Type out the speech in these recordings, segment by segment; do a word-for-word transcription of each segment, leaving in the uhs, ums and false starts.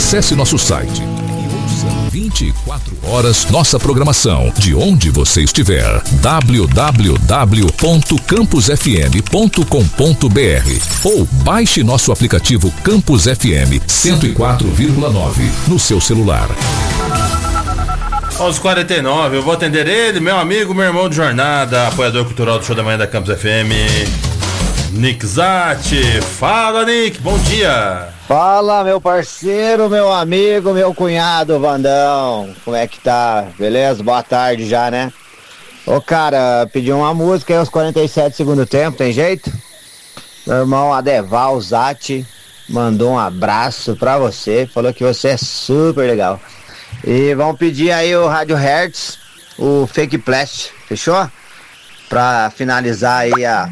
Acesse nosso site e ouça vinte e quatro horas nossa programação, de onde você estiver. w w w ponto campus f m ponto com ponto b r ou baixe nosso aplicativo Campus F M cento e quatro vírgula nove no seu celular. onze e quarenta e nove, eu vou atender ele, meu amigo, meu irmão de jornada, apoiador cultural do Show da Manhã da Campus F M, Nick Zatti. Fala, Nick, bom dia. Fala, meu parceiro, meu amigo, meu cunhado Vandão. Como é que tá? Beleza? Boa tarde já, né? Ô, cara, pedi uma música aí aos quarenta e sete segundo tempo, tem jeito? Meu irmão Adeval Zatti mandou um abraço pra você, falou que você é super legal. E vamos pedir aí o Rádio Hertz, o Fake Blast, fechou? Pra finalizar aí a...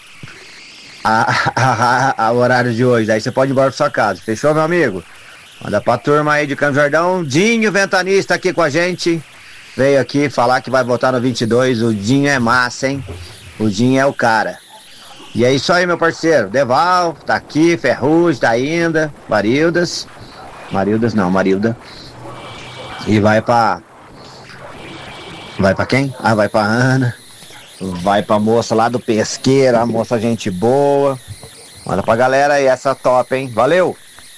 A, a, a, a horário de hoje, daí você pode ir embora pra sua casa, fechou, meu amigo? Manda pra turma aí de Campos Jordão. Dinho Ventanista aqui com a gente, veio aqui falar que vai votar no vinte e dois. O Dinho é massa, hein? O Dinho é o cara. E é isso aí, meu parceiro. Deval tá aqui, Ferrugem tá ainda, Marildas Marildas não, Marilda. E vai pra vai pra quem? Ah, vai pra Ana. Vai pra moça lá do Pesqueiro, a moça gente boa. Manda pra galera aí, essa top, hein? Valeu!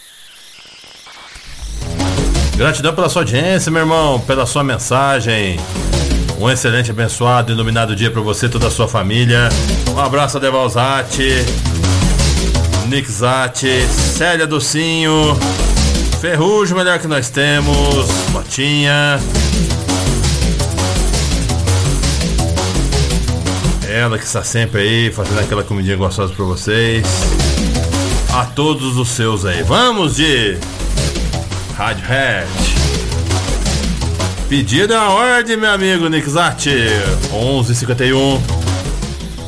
Gratidão pela sua audiência, meu irmão, pela sua mensagem. Um excelente, abençoado e iluminado dia pra você e toda a sua família. Um abraço a Deval Zatti, Nick Zatti, Célia Docinho, Ferrugem, melhor que nós temos, Botinha. Ela que está sempre aí fazendo aquela comidinha gostosa pra vocês. A todos os seus aí. Vamos de Rádio Head. Pedido é a ordem, meu amigo Nick Zatti. onze e cinquenta e um.